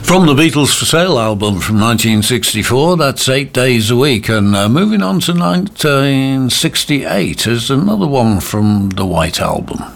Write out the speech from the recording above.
From the Beatles for Sale album from 1964, that's 8 Days a Week. And moving on to 1968 is another one from the White Album.